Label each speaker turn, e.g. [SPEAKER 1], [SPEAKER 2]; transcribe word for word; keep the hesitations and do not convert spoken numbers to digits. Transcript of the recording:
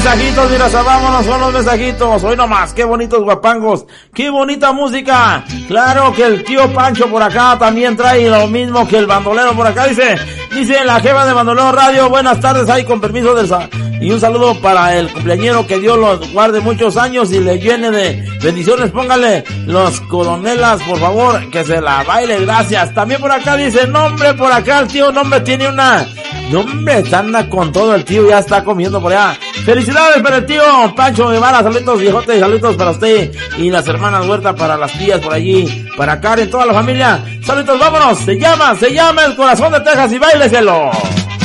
[SPEAKER 1] mensajitos, mira, vámonos con los mensajitos. Hoy nomás, qué bonitos guapangos, qué bonita música. Claro que el tío Pancho por acá también trae lo mismo que el bandolero por acá. Dice, dice la jefa de Bandolero Radio, buenas tardes, ahí con permiso del sa y un saludo para el cumpleañero, que Dios lo guarde muchos años y le llene de bendiciones. Póngale los coronelas, por favor, que se la baile, gracias. También por acá dice, nombre, por acá el tío, nombre, tiene una... Nombre, anda con todo el tío, ya está comiendo por allá. Felicidades para el tío Pancho Guevara, saludos viejotes, saludos para usted y las hermanas Huerta, para las tías por allí, para Karen, toda la familia. Saludos, vámonos, se llama, se llama El Corazón de Texas y báileselo.